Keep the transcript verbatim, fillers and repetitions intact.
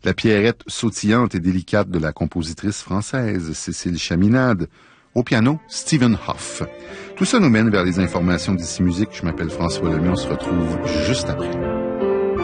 La pierrette sautillante et délicate de la compositrice française Cécile Chaminade. Au piano, Stephen Hoff. Tout ça nous mène vers les informations d'Ici Musique. Je m'appelle François Lemay. On se retrouve juste après.